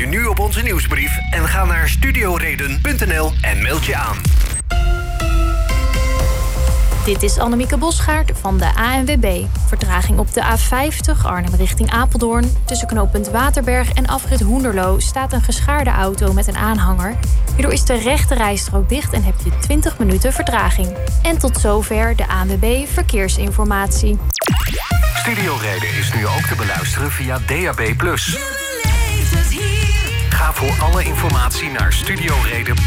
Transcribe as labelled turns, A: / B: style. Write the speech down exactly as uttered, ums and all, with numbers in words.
A: nu op onze nieuwsbrief en ga naar studioreden punt n l en meld je aan.
B: Dit is Annemieke Bosgaard van de A N W B. Vertraging op de A vijftig Arnhem richting Apeldoorn. Tussen knooppunt Waterberg en afrit Hoenderloo staat een geschaarde auto met een aanhanger. Hierdoor is de rechte rijstrook dicht en heb je twintig minuten vertraging. En tot zover de A N W B Verkeersinformatie.
A: Studioreden is nu ook te beluisteren via D A B plus. Ga voor alle informatie naar studioreden punt n l.